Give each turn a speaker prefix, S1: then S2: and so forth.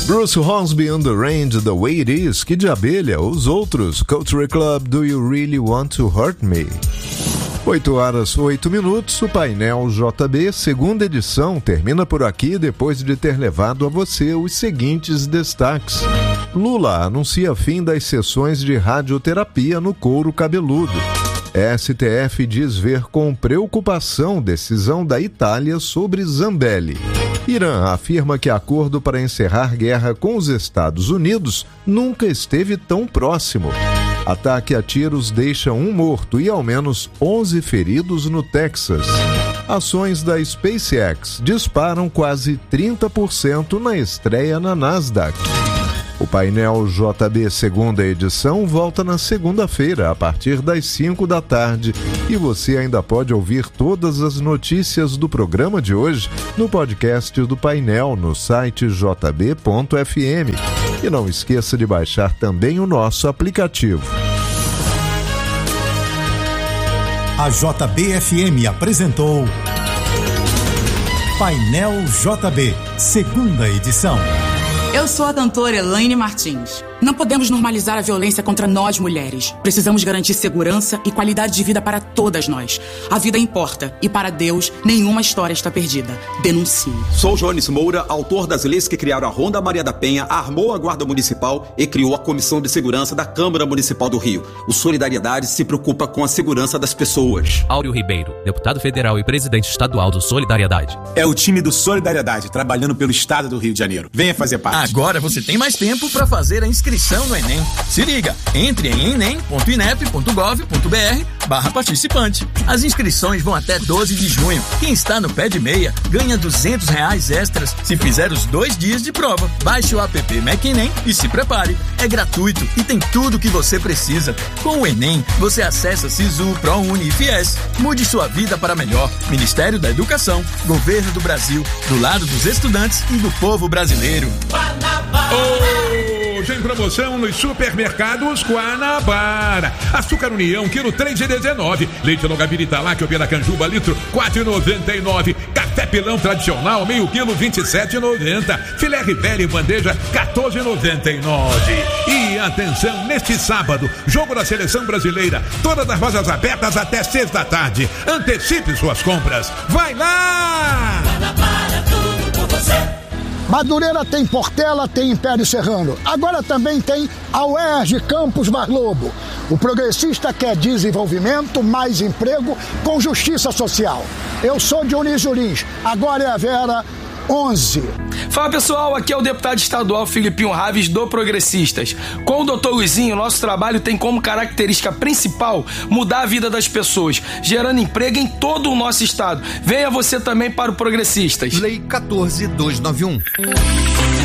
S1: Bruce Hornsby and the Range, The Way It Is, Kid de Abelha, Os Outros, Country Club, Do You Really Want to Hurt Me? 8h08, o painel JB, segunda edição, termina por aqui depois de ter levado a você os seguintes destaques. Lula anuncia fim das sessões de radioterapia no couro cabeludo. STF diz ver com preocupação decisão da Itália sobre Zambelli. Irã afirma que acordo para encerrar guerra com os Estados Unidos nunca esteve tão próximo. Ataque a tiros deixa um morto e ao menos 11 feridos no Texas. Ações da SpaceX disparam quase 30% na estreia na Nasdaq. O painel JB segunda edição volta na segunda-feira, a partir das 5 da tarde. E você ainda pode ouvir todas as notícias do programa de hoje no podcast do painel no site jb.fm. E não esqueça de baixar também o nosso aplicativo.
S2: A JBFM apresentou Painel JB, segunda edição.
S3: Eu sou a cantora Elaine Martins. Não podemos normalizar a violência contra nós, mulheres. Precisamos garantir segurança e qualidade de vida para todas nós. A vida importa e, para Deus, nenhuma história está perdida. Denuncie.
S4: Sou Jones Moura, autor das leis que criaram a Ronda Maria da Penha, armou a Guarda Municipal e criou a Comissão de Segurança da Câmara Municipal do Rio. O Solidariedade se preocupa com a segurança das pessoas.
S5: Áureo Ribeiro, deputado federal e presidente estadual do Solidariedade.
S6: É o time do Solidariedade, trabalhando pelo estado do Rio de Janeiro. Venha fazer parte.
S7: Agora você tem mais tempo para fazer a inscrição no Enem. Se liga, entre em enem.inep.gov.br/participante. As inscrições vão até 12 de junho. Quem está no pé de meia ganha R$200 extras se fizer os 2 dias de prova. Baixe o app MacEnem e se prepare. É gratuito e tem tudo o que você precisa. Com o Enem, você acessa Sisu, ProUni e Fies. Mude sua vida para melhor. Ministério da Educação, Governo do Brasil, do lado dos estudantes e do povo brasileiro.
S8: Hoje em promoção nos supermercados Guanabara. Açúcar União, quilo 3,19. Leite Longavira Italac ou Piracanjuba, litro 4,99. Café Pilão tradicional, meio quilo 27,90. Filé Ribeira em bandeja 14,99. E atenção, neste sábado, jogo da Seleção Brasileira. Todas as lojas abertas até 6 da tarde. Antecipe suas compras. Vai lá!
S9: Guanabara, tudo por você. Madureira tem Portela, tem Império Serrano. Agora também tem a UERJ Campus Barlobo. O progressista quer desenvolvimento, mais emprego, com justiça social. Eu sou Dionísio Lins, agora é a Vera 11.
S10: Fala pessoal, aqui é o deputado estadual Filipinho Raves do Progressistas. Com o Dr. Luizinho, nosso trabalho tem como característica principal mudar a vida das pessoas, gerando emprego em todo o nosso estado. Venha você também para o Progressistas.
S11: Lei 14.291.